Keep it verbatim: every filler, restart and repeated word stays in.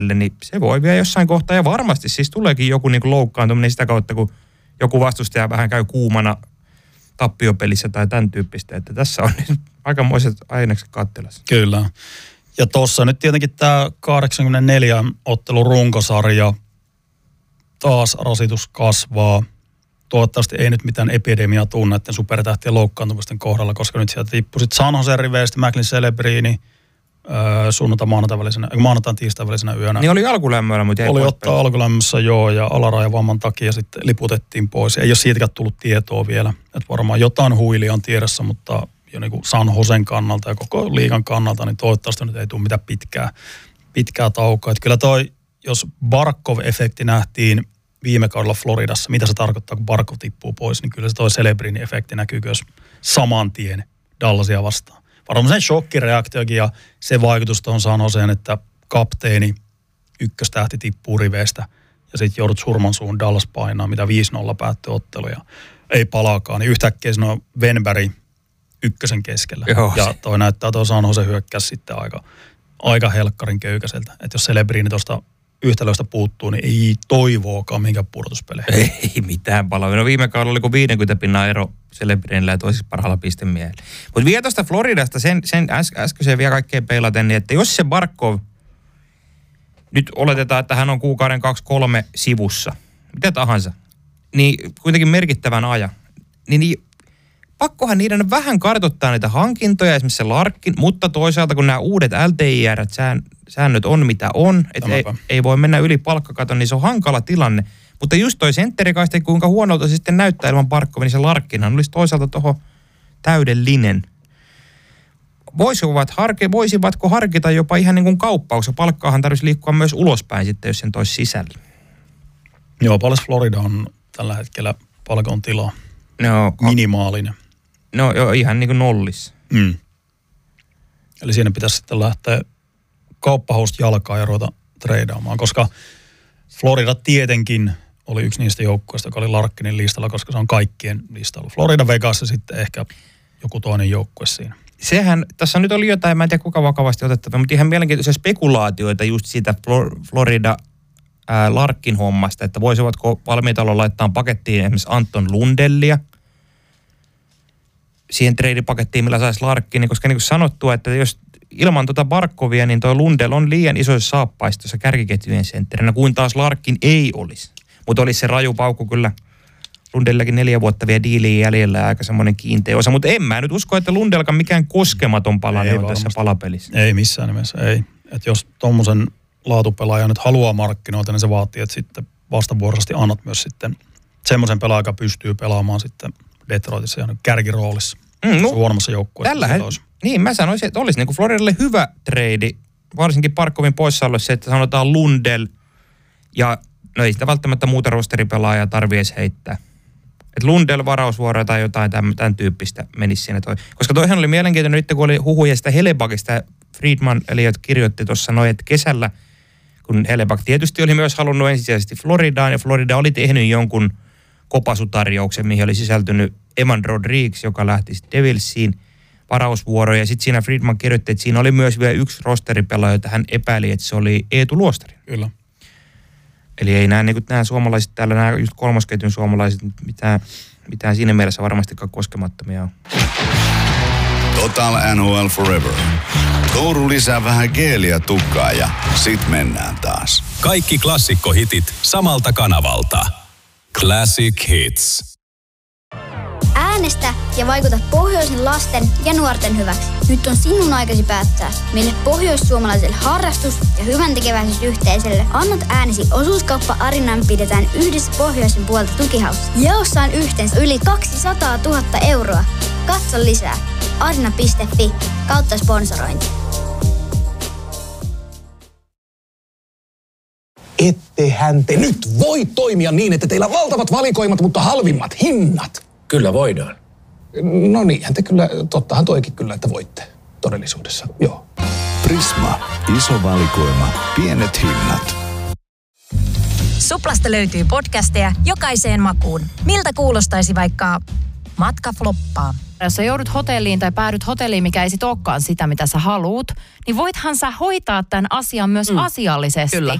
niin se voi vielä jossain kohtaa. Ja varmasti siis tuleekin joku niin kuin loukkaantuminen sitä kautta, kun joku vastustaja vähän käy kuumana tappiopelissä tai tämän tyyppistä. Että tässä on aikamoiset ainekset kattilassa. Kyllä. Ja tuossa nyt tietenkin tämä kahdeksankymmentäneljä ottelun runkosarja, taas rasitus kasvaa. Toivottavasti ei nyt mitään epidemiaa tule näiden supertähtien loukkaantumisten kohdalla, koska nyt sieltä tippui sitten San Jose riveistä Macklin Celebrini öö, sunnuntai maanantain välisenä, maanantain tiistain välisenä yönä. Niin oli alkulämmöllä, mutta ei Oli ottaa alkulämmössä, joo, ja alarajavamman takia sitten liputettiin pois. Ei ole siitäkään tullut tietoa vielä, että varmaan jotain huilia on tiedossa, mutta jo niin kuin San Josen kannalta ja koko liigan kannalta, niin toivottavasti nyt ei tule mitään pitkää, pitkää taukoa. Että kyllä toi, jos Barkov-efekti nähtiin viime kaudella Floridassa, mitä se tarkoittaa, kun Barkov tippuu pois, niin kyllä se toi Celebrini-efekti näkyy myös saman tien Dallasia vastaan. Varmaan sen shokkireaktiokin ja se vaikutus tuohon San Joseen, että kapteeni ykköstähti tippuu riveistä ja sitten joudut surman suun Dallas painaa, mitä viisi nolla päättyi ottelu ja ei palaakaan, niin yhtäkkiä siinä on Venberg ykkösen keskellä. Joo. Ja toi näyttää tuo San Jose hyökkäys sitten aika, aika helkkarin köykäiseltä. Että jos Celebrini tuosta yhtälöistä puuttuu, niin ei toivoakaan mihinkään pudotuspeleihin. Ei mitään palaa. No viime kaudella oli kuin viisikymmentä pinnaa ero Celebrinillä ja toisessa parhaalla pistemiehellä. Mutta vielä tuosta Floridasta, sen, sen äs, äskeiseen vielä kaikkeen peilaten, niin että jos se Barkov, nyt oletetaan, että hän on kuukauden kaksi kolme sivussa, mitä tahansa, niin kuitenkin merkittävän ajan, niin, niin pakkohan niiden vähän kartoittaa niitä hankintoja, esimerkiksi se Larkin, mutta toisaalta kun nämä uudet L T I R-säännöt on mitä on, että ei, ei voi mennä yli palkkakaton, niin se on hankala tilanne. Mutta just toi sentterikaiste, kuinka huonolta se sitten näyttää ilman Barkovia, niin se Larkinhan olisi toisaalta tuohon täydellinen. Voisivat harke, voisivatko harkita jopa ihan niin kuin kauppaus, palkkaahan tarvitsisi liikkua myös ulospäin sitten, jos sen toisi sisällä. Joo, paljon Florida on tällä hetkellä palkon tila. No, minimaalinen. No joo, ihan niin kuin nollis. Mm. Eli siinä pitäisi sitten lähteä kauppahousta jalkaa ja ruveta treidaamaan, koska Florida tietenkin oli yksi niistä joukkueista, joka oli Larkinin listalla, koska se on kaikkien listalla. Florida, Vegas ja sitten ehkä joku toinen joukkue siinä. Sehän, tässä nyt oli jotain, mä en tiedä kuka vakavasti otettava, mutta ihan mielenkiintoisia spekulaatioita just siitä Florida ää, Larkin hommasta, että voisivatko valmiita olla laittaa pakettiin esimerkiksi Anton Lundellia siihen treidipakettiin, millä saisi Larkin, koska niin kuin sanottua, että jos ilman tuota Barkovia, niin tuo Lundell on liian isoissa saappaistossa kärkiketjujen sentterinä, kuin taas Larkin ei olisi. Mutta olisi se raju paukku kyllä Lundelläkin neljä vuotta vielä diiliä jäljellä ja aika semmoinen kiinteä osa. Mutta en mä nyt usko, että Lundellkaan mikään koskematon palanen on tässä palapelissä. Ei missään nimessä, ei. Että jos tommosen laatupelaajan nyt haluaa markkinoita, niin se vaatii, että sitten vastavuoroisesti annat myös sitten semmoisen pelaajan, joka pystyy pelaamaan sitten Detroitissa ja kärkiroolissa. Mm, no, huonommassa joukkueessa. Tällä hetkellä. Niin, mä sanoisin, että olisi niin kuin Floridalle hyvä trade, varsinkin Barkovin poissaolossa se, että sanotaan Lundell ja no ei sitä välttämättä muuta rosteripelaajaa tarvitse edes heittää. Että Lundell varausvuoroja tai jotain tämän, tämän tyyppistä menisi siinä toi. Koska toihan oli mielenkiintoinen nyt, kun oli huhuja sitä Helebakista, Friedman, eli kirjoitti tuossa noin, että kesällä, kun Helebak tietysti oli myös halunnut ensisijaisesti Floridaan, ja Florida oli tehnyt jonkun kopasutarjouksen, mihin oli sisältynyt Evan Rodriguez, joka lähti sitten Devilsiin varausvuoroja. Ja sitten siinä Friedman kirjoitti, että siinä oli myös vielä yksi rosteripelaaja, jota hän epäili, että se oli Eetu Luostari. Kyllä. Eli ei nämä, niin kuin nämä suomalaiset täällä, nämä just kolmosketjun suomalaiset, mitään, mitään siinä mielessä varmastikaan koskemattomia on. Total N H L Forever. Touru lisää vähän geeliä tukkaa ja sit mennään taas. Kaikki klassikkohitit samalta kanavalta. Classic Hits. Äänestä ja vaikuta pohjoisen lasten ja nuorten hyväksi. Nyt on sinun aikasi päättää, mille pohjoissuomalaiselle harrastus- ja hyväntekeväisyysyhteisölle annat äänesi. Osuuskauppa Arinan pidetään yhdessä pohjoisen puolta tukihaussa. Jaossa on yhteensä yli kaksisataatuhatta euroa. Katso lisää. arina piste fi kautta sponsorointi. Ettehän te nyt voi toimia niin, että teillä on valtavat valikoimat, mutta halvimmat hinnat. Kyllä voidaan. No niinhän te kyllä, tottahan toikin kyllä, että voitte todellisuudessa, joo. Prisma. Iso valikoima. Pienet hinnat. Suplasta löytyy podcasteja jokaiseen makuun. Miltä kuulostaisi vaikka Matka floppaa. Jos sä joudut hotelliin tai päädyt hotelliin, mikä ei sit olekaan sitä, mitä sä haluut, niin voithan sä hoitaa tämän asian myös mm. asiallisesti. Kyllä.